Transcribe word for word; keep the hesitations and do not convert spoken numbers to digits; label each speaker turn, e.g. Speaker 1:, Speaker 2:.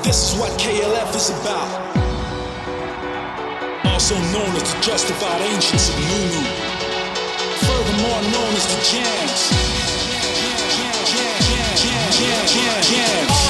Speaker 1: This is what K L F is about. Also known as the justified ancients of Nunu. Furthermore known as the Jams.